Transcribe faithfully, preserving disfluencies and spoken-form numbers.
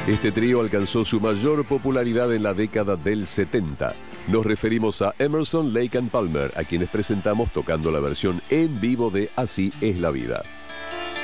Este trío alcanzó su mayor popularidad en la década del setenta. Nos referimos a Emerson, Lake and Palmer, a quienes presentamos tocando la versión en vivo de Así es la vida.